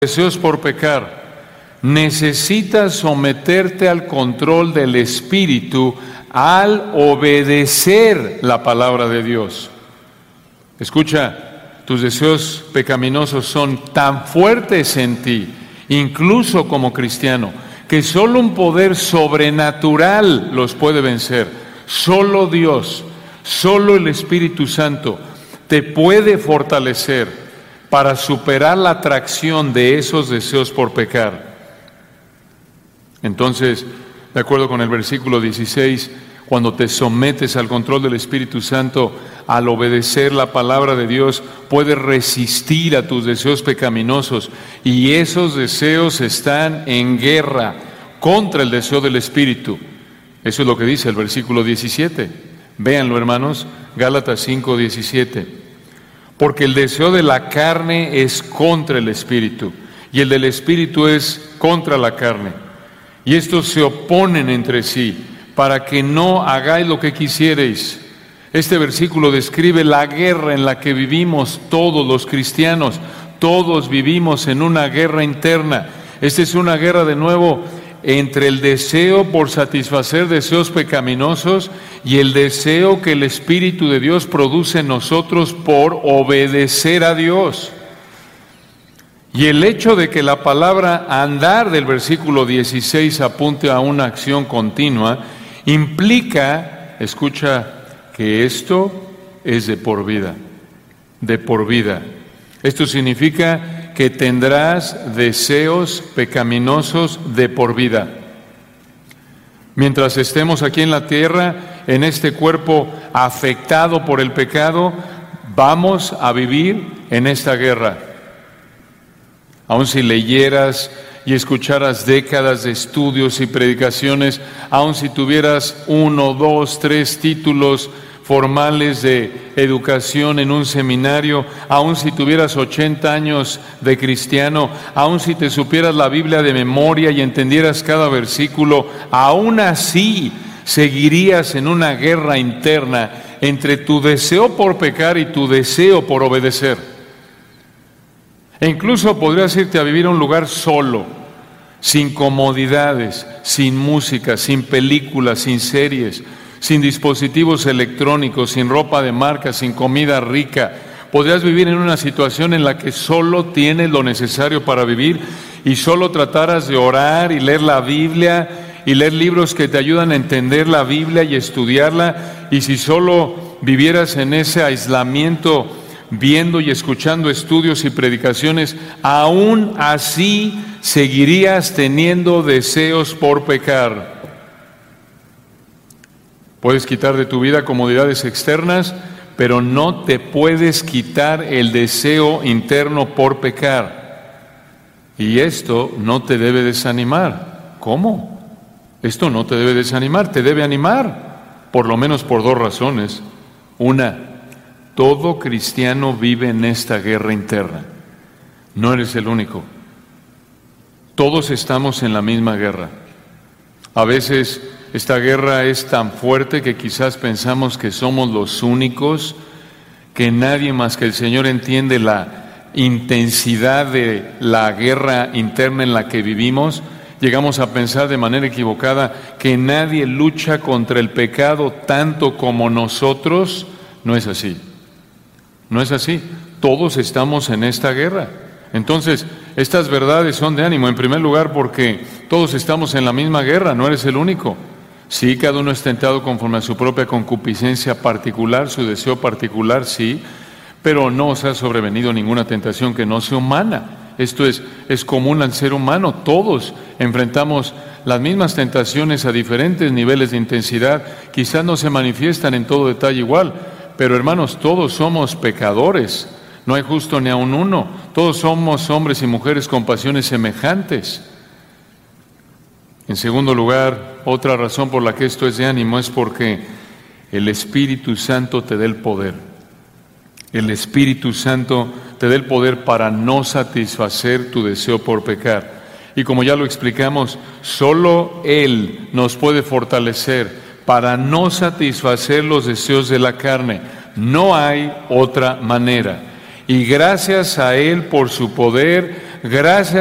deseos por pecar, necesitas someterte al control del Espíritu al obedecer la palabra de Dios. Escucha, tus deseos pecaminosos son tan fuertes en ti, incluso como cristiano, que solo un poder sobrenatural los puede vencer. Solo Dios, solo el Espíritu Santo te puede fortalecer para superar la atracción de esos deseos por pecar. Entonces, de acuerdo con el versículo 16, cuando te sometes al control del Espíritu Santo, al obedecer la palabra de Dios, puedes resistir a tus deseos pecaminosos, y esos deseos están en guerra contra el deseo del Espíritu. Eso es lo que dice el versículo 17. Véanlo, hermanos, Gálatas 5:17. Porque el deseo de la carne es contra el Espíritu, y el del Espíritu es contra la carne. Y estos se oponen entre sí, para que no hagáis lo que quisierais. Este versículo describe la guerra en la que vivimos todos los cristianos. Todos vivimos en una guerra interna. Esta es una guerra, de nuevo, entre el deseo por satisfacer deseos pecaminosos y el deseo que el Espíritu de Dios produce en nosotros por obedecer a Dios. Y el hecho de que la palabra andar del versículo 16 apunte a una acción continua, implica, escucha, que esto es de por vida, de por vida. Esto significa que tendrás deseos pecaminosos de por vida. Mientras estemos aquí en la tierra, en este cuerpo afectado por el pecado, vamos a vivir en esta guerra. Aun si leyeras y escucharas décadas de estudios y predicaciones, aun si tuvieras 1, 2, 3 títulos formales de educación en un seminario, aun si tuvieras 80 años de cristiano, aun si te supieras la Biblia de memoria y entendieras cada versículo, aún así seguirías en una guerra interna entre tu deseo por pecar y tu deseo por obedecer. E incluso podrías irte a vivir a un lugar solo, sin comodidades, sin música, sin películas, sin series, sin dispositivos electrónicos, sin ropa de marca, sin comida rica. Podrías vivir en una situación en la que solo tienes lo necesario para vivir y solo trataras de orar y leer la Biblia y leer libros que te ayudan a entender la Biblia y estudiarla. Y si solo vivieras en ese aislamiento, viendo y escuchando estudios y predicaciones, aún así seguirías teniendo deseos por pecar. Puedes quitar de tu vida comodidades externas, pero no te puedes quitar el deseo interno por pecar. Y esto no te debe desanimar. ¿Cómo? Esto no te debe desanimar, te debe animar, por lo menos por 2 razones. Una, todo cristiano vive en esta guerra interna. No eres el único. Todos estamos en la misma guerra. A veces esta guerra es tan fuerte que quizás pensamos que somos los únicos, que nadie más que el Señor entiende la intensidad de la guerra interna en la que vivimos. Llegamos a pensar de manera equivocada que nadie lucha contra el pecado tanto como nosotros. No es así. No es así. Todos estamos en esta guerra. Entonces, estas verdades son de ánimo. En primer lugar, porque todos estamos en la misma guerra, no eres el único. Sí, cada uno es tentado conforme a su propia concupiscencia particular, su deseo particular, sí, pero no os ha sobrevenido ninguna tentación que no sea humana. Esto es común al ser humano. Todos enfrentamos las mismas tentaciones a diferentes niveles de intensidad. Quizás no se manifiestan en todo detalle igual, pero hermanos, todos somos pecadores. No hay justo ni aun uno. Todos somos hombres y mujeres con pasiones semejantes. En segundo lugar, otra razón por la que esto es de ánimo es porque el Espíritu Santo te da el poder. El Espíritu Santo te da el poder para no satisfacer tu deseo por pecar. Y como ya lo explicamos, solo Él nos puede fortalecer para no satisfacer los deseos de la carne. No hay otra manera. Y gracias a Él, por su poder, gracias